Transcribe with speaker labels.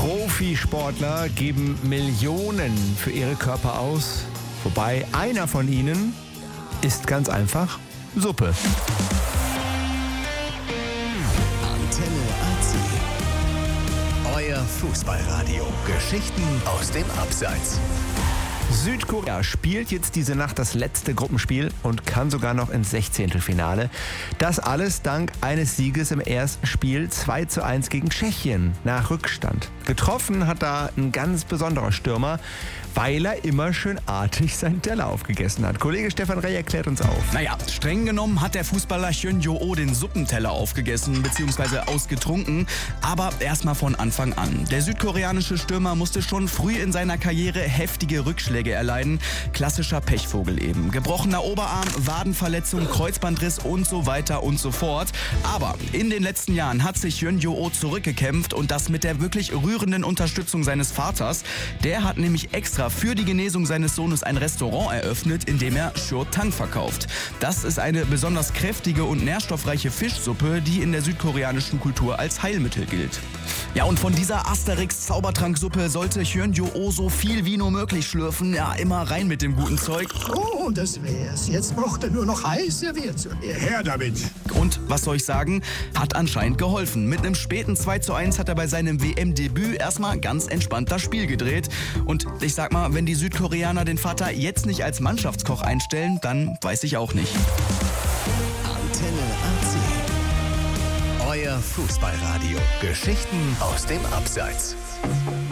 Speaker 1: Profisportler geben Millionen für ihre Körper aus. Wobei einer von ihnen isst ganz einfach Suppe.
Speaker 2: Antenne AC. Euer Fußballradio. Geschichten aus dem Abseits.
Speaker 1: Südkorea spielt jetzt diese Nacht das letzte Gruppenspiel und kann sogar noch ins 16. Das alles dank eines Sieges im ersten Spiel 2:1 gegen Tschechien nach Rückstand. Getroffen hat da ein ganz besonderer Stürmer, weil er immer schön artig seinen Teller aufgegessen hat. Kollege Stefan Rey erklärt uns auf.
Speaker 3: Naja, streng genommen hat der Fußballer Hyun Jo-oh den Suppenteller aufgegessen bzw. ausgetrunken, aber erstmal von Anfang an. Der südkoreanische Stürmer musste schon früh in seiner Karriere heftige Rückschläge erleiden. Klassischer Pechvogel eben. Gebrochener Oberarm, Wadenverletzung, Kreuzbandriss und so weiter und so fort. Aber in den letzten Jahren hat sich Hyun Jo-oh zurückgekämpft und das mit der wirklich rührenden Unterstützung seines Vaters. Der hat nämlich extra für die Genesung seines Sohnes ein Restaurant eröffnet, in dem er Sho-Tang verkauft. Das ist eine besonders kräftige und nährstoffreiche Fischsuppe, die in der südkoreanischen Kultur als Heilmittel gilt. Ja, und von dieser Asterix-Zaubertranksuppe sollte Hyun Jo-oh so viel wie nur möglich schlürfen. Ja, immer rein mit dem guten Zeug.
Speaker 4: Oh, das wär's. Jetzt braucht er nur noch heiß serviert zu werden.
Speaker 5: Her damit!
Speaker 3: Und, was soll ich sagen, hat anscheinend geholfen. Mit einem späten 2:1 hat er bei seinem WM-Debüt erstmal ganz entspannt das Spiel gedreht. Und ich sag mal, wenn die Südkoreaner den Vater jetzt nicht als Mannschaftskoch einstellen, dann weiß ich auch nicht.
Speaker 2: Antenne AC. Euer Fußballradio. Geschichten aus dem Abseits.